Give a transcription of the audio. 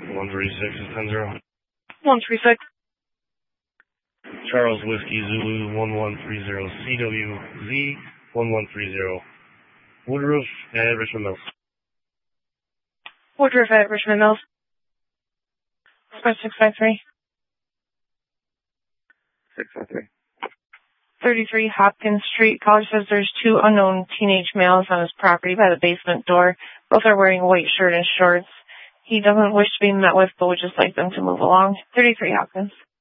136 is 10-0. 136. Charles Whiskey Zulu 1130 CWZ 1130. Woodruff at Richmond Mills. Woodruff at Richmond Mills. 653. 653. 33 Hopkins Street. Caller says there's two unknown teenage males on his property by the basement door. Both are wearing a white shirt and shorts. He doesn't wish to be met with, but would just like them to move along. 33 Hopkins.